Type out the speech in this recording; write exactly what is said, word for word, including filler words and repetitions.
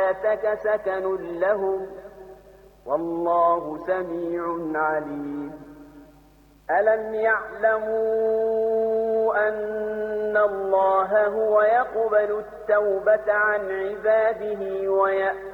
صلاتك سكن لهم والله سميع عليم ألم يعلموا أن الله هو يقبل التوبة عن عباده ويأتي